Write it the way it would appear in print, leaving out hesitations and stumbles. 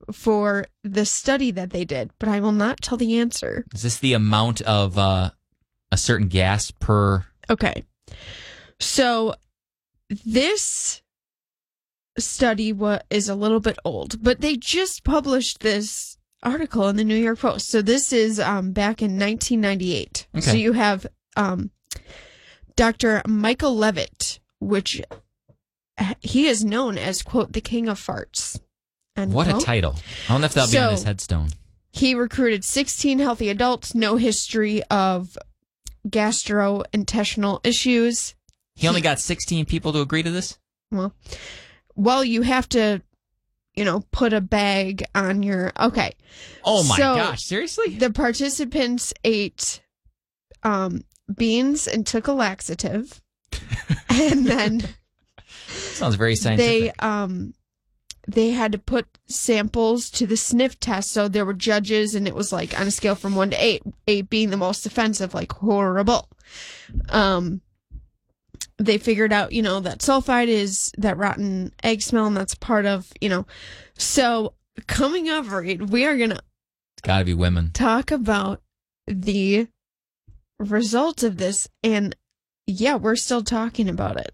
for the study that they did, but I will not tell the answer. Is this the amount of a certain gas per... Okay. So this study is a little bit old, but they just published this article in the New York Post. So this is back in 1998. Okay. So you have Dr. Michael Levitt, which he is known as, quote, the king of farts. What a title. I wonder if that'll be on his headstone. He recruited 16 healthy adults, no history of gastrointestinal issues. He only got 16 people to agree to this? Well, you have to, put a bag on your... Okay. Oh, my gosh. Seriously? The participants ate beans and took a laxative. And then... Sounds very scientific. They had to put samples to the sniff test. So there were judges, and it was like on a scale from 1 to 8, 8 being the most offensive, like horrible. They figured out, that sulfide is that rotten egg smell, and that's part of, So coming up, Reed, we are going to... Gotta be women. Talk about the results of this. And yeah, we're still talking about it.